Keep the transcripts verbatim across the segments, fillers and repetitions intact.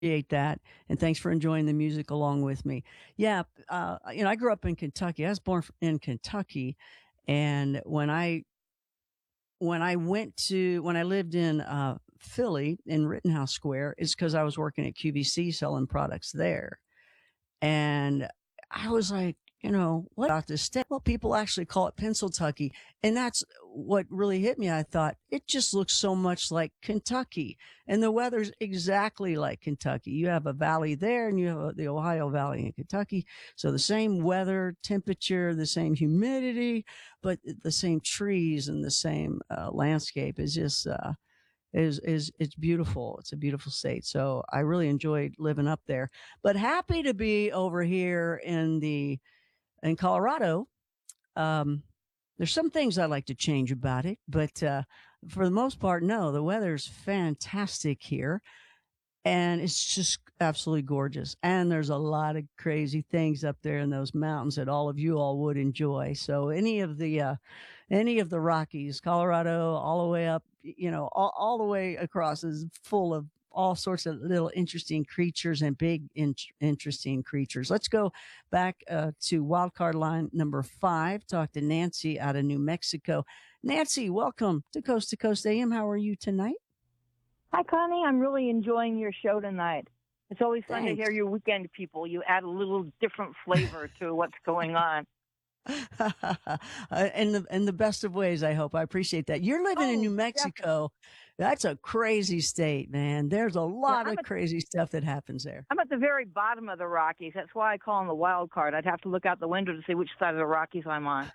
appreciate that, and thanks for enjoying the music along with me. Yeah, uh, you know, I grew up in Kentucky. I was born f- in Kentucky, and when I when I went to when I lived in uh, Philly in Rittenhouse Square, is because I was working at Q V C selling products there. And I was like, you know, what about this state? Well, people actually call it Pennsyltucky. And that's what really hit me. I thought it just looks so much like Kentucky. And the weather's exactly like Kentucky. You have a valley there and you have a, the Ohio Valley in Kentucky. So the same weather, temperature, the same humidity, but the same trees and the same uh, landscape is just, uh, is is it's beautiful. It's a beautiful state. So I really enjoyed living up there. But happy to be over here in the in Colorado. Um, there's some things I like to change about it, but uh, for the most part, no. The weather's fantastic here, and it's just absolutely gorgeous. And there's a lot of crazy things up there in those mountains that all of you all would enjoy. So any of the uh, any of the Rockies, Colorado, all the way up, you know, all, all the way across is full of all sorts of little interesting creatures and big in, interesting creatures. Let's go back uh, to wildcard line number five. Talk to Nancy out of New Mexico. Nancy, welcome to Coast to Coast A M. How are you tonight? Hi, Connie. I'm really enjoying your show tonight. It's always fun to Thanks. hear your weekend people. You add a little different flavor to what's going on. Uh, in the in the best of ways, I hope. I appreciate that. You're living in New Oh, definitely. Mexico. That's a crazy state, man. There's a Yeah, lot I'm of at crazy stuff that happens there. I'm at the very bottom of the Rockies. That's why I call them the wild card. I'd have to look out the window to see which side of the Rockies I'm on.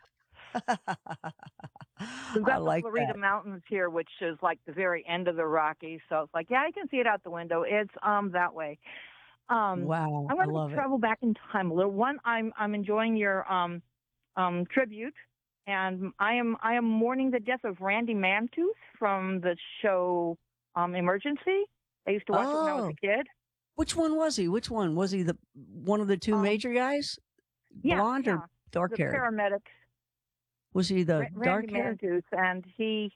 We've I got the like Florida that. Mountains here, which is like the very end of the Rockies. So it's like, yeah, I can see it out the window. It's um that way. Um, Wow, I'm I going to love it. travel back in time a little. One, I'm I'm enjoying your um um tribute, and I am I am mourning the death of Randy Mantooth from the show um Emergency. I used to watch it when I was a Oh, kid. which one was he? Which one was he? The one of the two Um, major guys, yeah, blonde or yeah, dark the haired? paramedics, Was he the Ra- Randy dark haired? Mantooth, and he.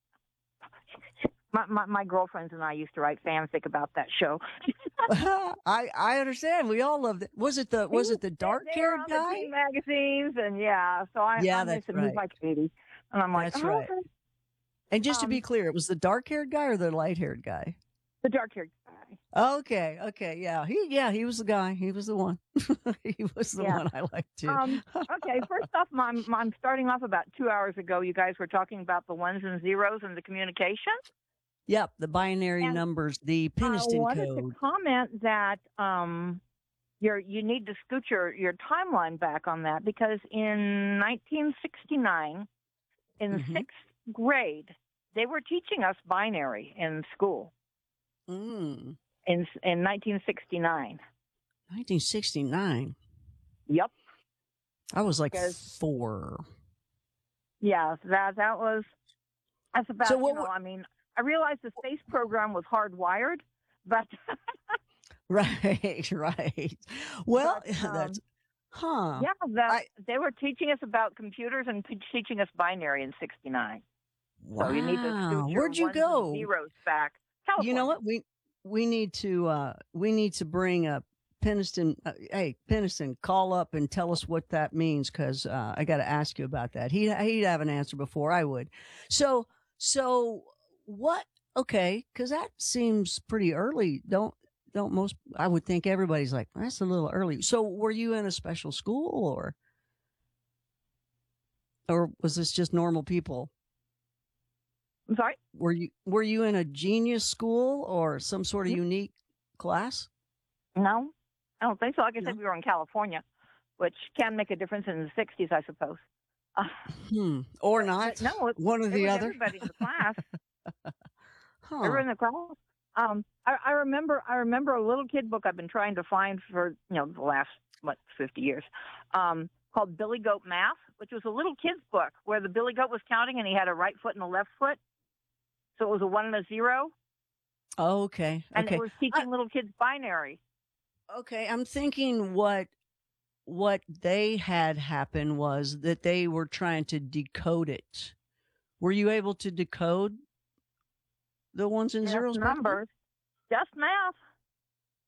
My, my my girlfriends and I used to write fanfic about that show. I I understand. We all loved it. Was it the He was was it the they, dark they were haired on the guy? teen magazines, and yeah, so I I Yeah, miss that's him. He's right. like eighty, and I'm like, That's oh, right. okay. And just to be Um, clear, it was the dark-haired guy or the light-haired guy? the dark haired guy. Okay, okay, yeah. He yeah, he was the guy. He was the one. He was the Yeah. one I liked too. Um, okay, first off, I'm, I'm starting off about two hours ago. You guys were talking about the ones and zeros and the communication. Yep, the binary And numbers, the I Peniston wanted to code. comment that um, you're, you need to scoot your, your timeline back on that because in nineteen sixty-nine, in Mhm. sixth grade, they were teaching us binary in school Mm. in, in nineteen sixty-nine. nineteen sixty-nine. Yep. I was like Because, four. yeah, that, that was, that's So about, you what know, wa- I mean, I realized the space program was hardwired, but right, right. Well, but that's um, huh. yeah, that I they were teaching us about computers and p- teaching us binary in 'sixty-nine. So you need to scoot wow. your Where'd you ones and go? zeros back. You know California. what? We we need to uh we need to bring up Peniston. Uh, hey, Peniston, call up and tell us what that means because uh, I got to ask you about that. He he'd have an answer before I would. So so what? Okay, because that seems pretty early. Don't don't most? I would think everybody's like that's a little early. So were you in a special school or or was this just normal people? I'm sorry. Were you were you in a genius school or some sort of Hmm? unique class? No, I don't think so. Like I said, No. we were in California, which can make a difference in the sixties, I suppose. Uh, Hmm. Or but but not. no, it, One or it the was other. everybody in the class. Huh. Everyone in the class. Um, I, I remember I remember a little kid book I've been trying to find for you know the last what fifty years, um, called Billy Goat Math, which was a little kid's book where the Billy Goat was counting and he had a right foot and a left foot, so it was a one and a zero, Okay. and it Okay. was I, teaching little kids binary. okay. I'm thinking what what they had happen was that they were trying to decode it. Were you able to decode the ones and Just zeros back then? numbers, just math.